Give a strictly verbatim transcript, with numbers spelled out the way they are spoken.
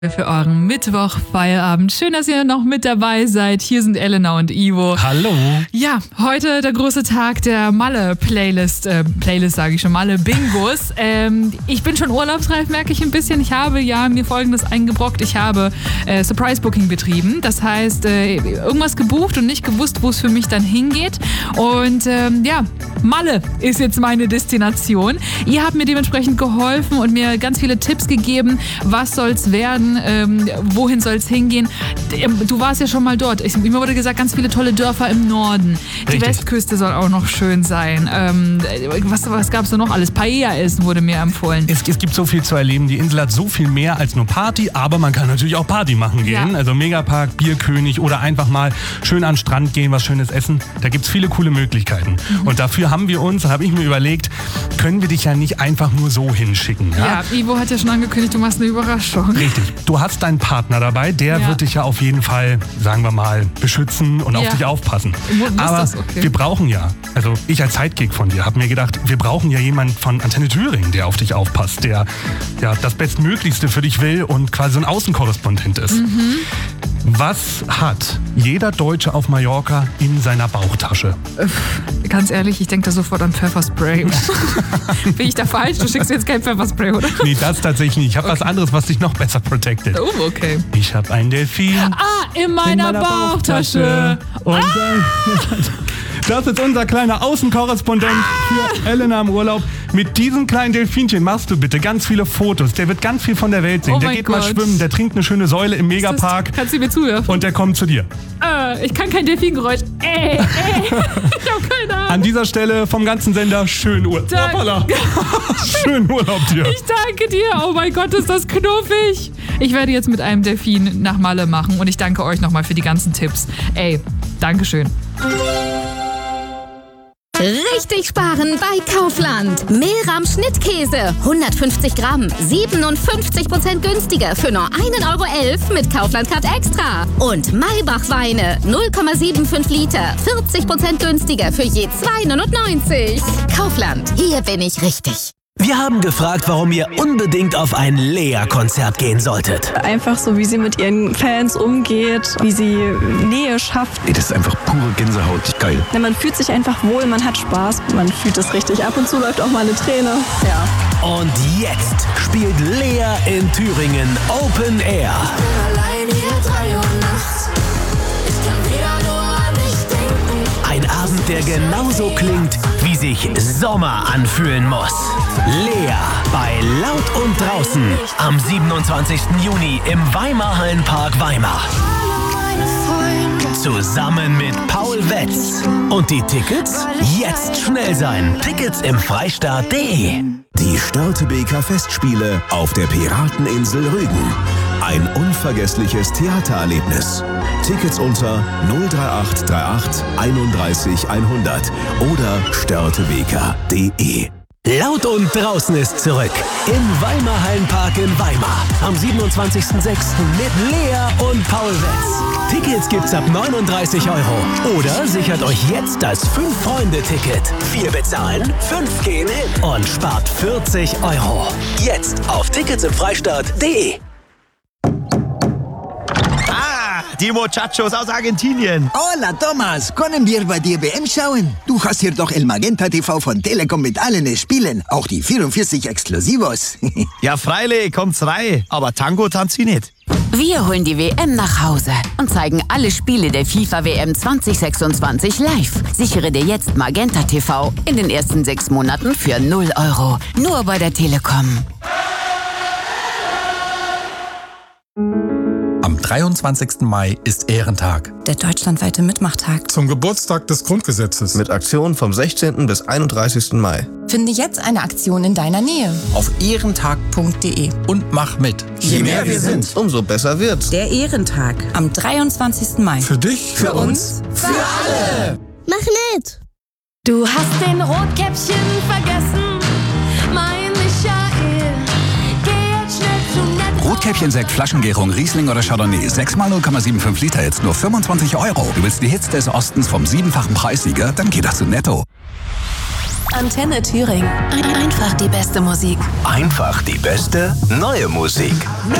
Für euren Mittwoch-Feierabend. Schön, dass ihr noch mit dabei seid. Hier sind Elena und Ivo. Hallo. Ja, heute der große Tag der Malle-Playlist. Äh, Playlist sage ich schon, Malle-Bingos. Ähm, ich bin schon urlaubsreif, merke ich ein bisschen. Ich habe ja mir Folgendes eingebrockt. Ich habe äh, Surprise-Booking betrieben. Das heißt, äh, irgendwas gebucht und nicht gewusst, wo es für mich dann hingeht. Und ähm, ja, Malle ist jetzt meine Destination. Ihr habt mir dementsprechend geholfen und mir ganz viele Tipps gegeben. Was soll's werden? Ähm, wohin soll es hingehen? Du warst ja schon mal dort. Ich, mir wurde gesagt, ganz viele tolle Dörfer im Norden. Die Richtig. Westküste soll auch noch schön sein. Ähm, was was gab es da noch alles? Paella essen wurde mir empfohlen. Es, es gibt so viel zu erleben. Die Insel hat so viel mehr als nur Party, aber man kann natürlich auch Party machen gehen. Ja. Also Megapark, Bierkönig oder einfach mal schön an den Strand gehen, was Schönes essen. Da gibt es viele coole Möglichkeiten. Mhm. Und dafür haben wir uns, habe ich mir überlegt, können wir dich ja nicht einfach nur so hinschicken. Ja, ja, Ivo hat ja schon angekündigt, du machst eine Überraschung. Richtig. Du hast deinen Partner dabei, der Ja. wird dich ja auf jeden Fall, sagen wir mal, beschützen und Ja. auf dich aufpassen. Wo- wo ist Aber das? Okay. wir brauchen ja, also ich als Sidekick von dir, habe mir gedacht, wir brauchen ja jemanden von Antenne Thüringen, der auf dich aufpasst, der ja das Bestmöglichste für dich will und quasi so ein Außenkorrespondent ist. Mhm. Was hat jeder Deutsche auf Mallorca in seiner Bauchtasche? Ganz ehrlich, ich denke da sofort an Pfefferspray. Bin ich da falsch? Du schickst mir jetzt kein Pfefferspray, oder? Nee, das tatsächlich nicht. Ich habe was anderes, was dich noch besser protected. Oh, okay. Ich habe einen Delfin. Ah, in meiner, in meiner Bauchtasche. Und äh, das ist unser kleiner Außenkorrespondent für Elena im Urlaub. Mit diesem kleinen Delfinchen machst du bitte ganz viele Fotos. Der wird ganz viel von der Welt sehen. Oh der mein geht mal Gott. schwimmen, der trinkt eine schöne Säule im Megapark Kannst du mir zuhören? und der kommt zu dir. Äh, ich kann kein Delfingeräusch. Ey, ey. Ich hab keine Ahnung. An dieser Stelle vom ganzen Sender schönen Urlaub. Danke. Hoppala. Schönen Urlaub dir. Ich danke dir. Oh mein Gott, ist das knuffig. Ich werde jetzt mit einem Delfin nach Malle machen und ich danke euch nochmal für die ganzen Tipps. Ey, Dankeschön. Richtig sparen bei Kaufland. Mehlrahm Schnittkäse, hundertfünfzig Gramm, siebenundfünfzig Prozent günstiger für nur ein Euro elf mit Kaufland Card Extra. Und Maybach Weine, null Komma fünfundsiebzig Liter, vierzig Prozent günstiger für je zwei neunundneunzig. Kaufland, hier bin ich richtig. Wir haben gefragt, warum ihr unbedingt auf ein Lea-Konzert gehen solltet. Einfach so, wie sie mit ihren Fans umgeht, wie sie Nähe schafft. Ey, das ist einfach pure Gänsehaut. Geil. Na, man fühlt sich einfach wohl, man hat Spaß, man fühlt es richtig. Ab und zu läuft auch mal eine Träne. Ja. Und jetzt spielt Lea in Thüringen Open Air. Ein Abend, der genauso klingt, wie sich Sommer anfühlen muss. Lea bei Laut und Draußen am siebenundzwanzigsten Juni im Weimar Hallenpark Weimar. Zusammen mit Paul Wetz. Und die Tickets? Jetzt schnell sein. Tickets im Freistaat punkt de. Die Störtebeker Festspiele auf der Pirateninsel Rügen. Ein unvergessliches Theatererlebnis. Tickets unter null drei acht drei acht einunddreißig hundert oder störtebeker punkt de. Laut und Draußen ist zurück. Im Weimar Hallenpark in Weimar. Am siebenundzwanzigsten sechsten mit Lea und Paul Wetz. Tickets gibt's ab neununddreißig Euro. Oder sichert euch jetzt das fünf-Freunde-Ticket. Vier bezahlen, fünf gehen hin und spart vierzig Euro. Jetzt auf Tickets im Freistaat punkt de. Die Muchachos aus Argentinien. Hola, Thomas. Können wir bei dir W M schauen? Du hast hier doch El Magenta T V von Telekom mit allen Spielen. Auch die vierundvierzig Exklusivos. Ja, freilich, kommt's rein. Aber Tango tanzt sie nicht. Wir holen die W M nach Hause und zeigen alle Spiele der FIFA W M zwanzig sechsundzwanzig live. Sichere dir jetzt Magenta T V in den ersten sechs Monaten für null Euro. Nur bei der Telekom. Am dreiundzwanzigsten Mai ist Ehrentag. Der deutschlandweite Mitmachtag. Zum Geburtstag des Grundgesetzes. Mit Aktionen vom sechzehnten bis einunddreißigsten Mai. Finde jetzt eine Aktion in deiner Nähe. Auf ehrentag punkt de und mach mit. Je mehr wir sind, umso besser wird's. Der Ehrentag am dreiundzwanzigsten Mai. Für dich, für uns, für alle. Mach mit! Du hast den Rotkäppchen vergessen, mein Michael. Geh jetzt schnell zu nett. Rotkäppchen-Sekt, Flaschengärung, Riesling oder Chardonnay. sechs mal null Komma fünfundsiebzig Liter, jetzt nur fünfundzwanzig Euro. Du willst die Hits des Ostens vom siebenfachen Preissieger? Dann geht das zu Netto. Antenne Thüringen. Einfach die beste Musik. Einfach die beste neue Musik.